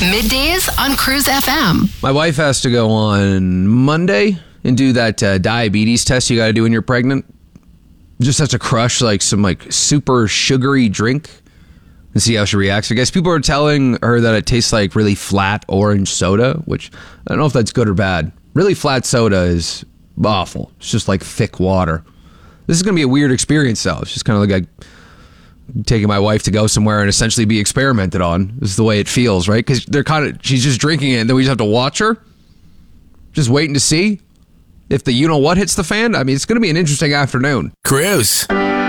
Middays on Cruise FM. My wife has to go on Monday and do that diabetes test you got to do when you're pregnant. Just has to crush some super sugary drink and see how she reacts. I guess people are telling her that it tastes like really flat orange soda, which I don't know if that's good or bad. Really flat soda is awful. It's just like thick water. This is going to be a weird experience, though. It's just kind of like taking my wife to go somewhere and essentially be experimented on. This is the way it feels, right? Because she's just drinking it, and then we just have to watch her, just waiting to see if the you-know-what hits the fan. I mean, it's going to be an interesting afternoon. Cruise.